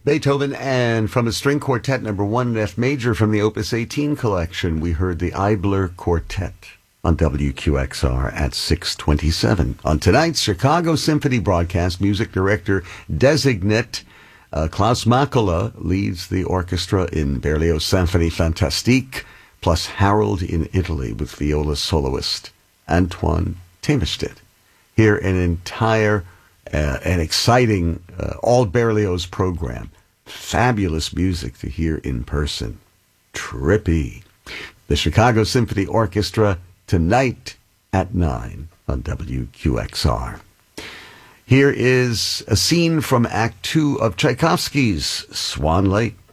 Beethoven, and from a string quartet number 1 in F major from the Opus 18 collection, we heard the Eibler Quartet on WQXR at 6:27. On tonight's Chicago Symphony broadcast, music director designate Klaus Makula leads the orchestra in Berlioz' Symphonie Fantastique, plus Harold in Italy with viola soloist Antoine Themestedt. Here an entire an exciting all Berlioz program. Fabulous music to hear in person. Trippy. The Chicago Symphony Orchestra tonight at 9 on WQXR. Here is a scene from Act 2 of Tchaikovsky's Swan Lake.